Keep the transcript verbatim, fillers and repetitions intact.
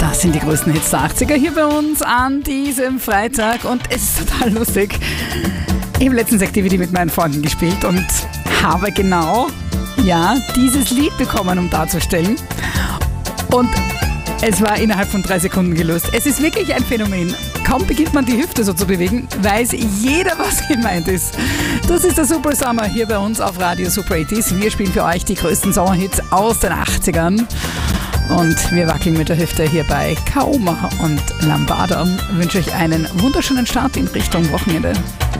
Das sind die größten Hits der achtziger hier bei uns an diesem Freitag und es ist total lustig. Ich habe letztens Activity mit meinen Freunden gespielt und habe genau, ja, dieses Lied bekommen, um darzustellen. Und es war innerhalb von drei Sekunden gelöst. Es ist wirklich ein Phänomen. Kaum beginnt man die Hüfte so zu bewegen, weiß jeder, was gemeint ist. Das ist der Super Summer hier bei uns auf Radio Super achtziger. Wir spielen für euch die größten Sommerhits aus den achtzigern. Und wir wackeln mit der Hüfte hier bei Kaoma und Lambada. Ich wünsche euch einen wunderschönen Start in Richtung Wochenende.